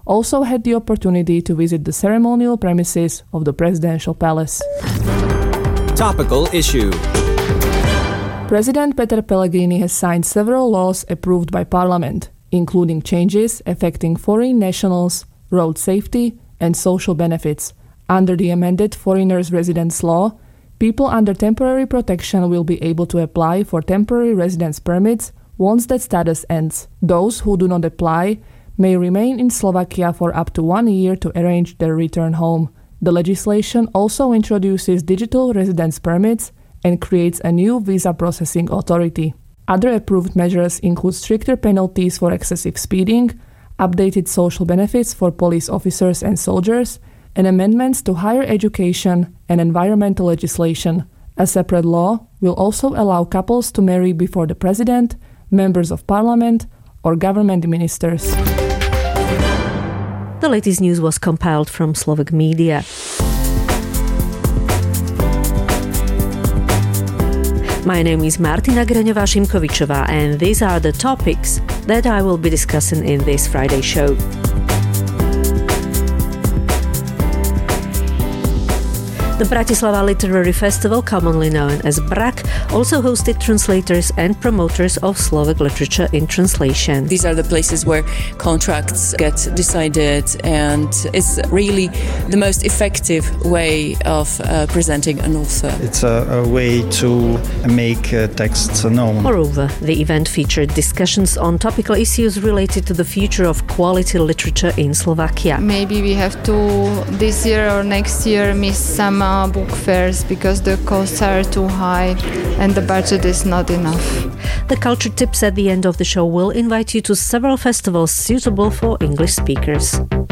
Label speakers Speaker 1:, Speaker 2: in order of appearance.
Speaker 1: also had the opportunity to visit the ceremonial premises of the presidential palace.
Speaker 2: Topical issue.
Speaker 1: President Peter Pellegrini has signed several laws approved by Parliament, including changes affecting foreign nationals, road safety, and social benefits. Under the amended Foreigners' Residence Law, people under temporary protection will be able to apply for temporary residence permits once that status ends. Those who do not apply may remain in Slovakia for up to 1 year to arrange their return home. The legislation also introduces digital residence permits and creates a new visa processing authority. Other approved measures include stricter penalties for excessive speeding, updated social benefits for police officers and soldiers, and amendments to higher education and environmental legislation. A separate law will also allow couples to marry before the president, members of parliament, or government ministers.
Speaker 3: The latest news was compiled from Slovak media. My name is Martina Greňová-Šimkovičová, and these are the topics that I will be discussing in this Friday show. The Bratislava Literary Festival, commonly known as BRAK, also hosted translators and promoters of Slovak literature in translation.
Speaker 4: These are the places where contracts get decided, and it's really the most effective way of presenting an author.
Speaker 5: It's a way to make texts known.
Speaker 3: Moreover, the event featured discussions on topical issues related to the future of quality literature in Slovakia.
Speaker 6: Maybe we have to, this year or next year, miss some book fairs because the costs are too high and the budget is not enough.
Speaker 3: The culture tips at the end of the show will invite you to several festivals suitable for English speakers.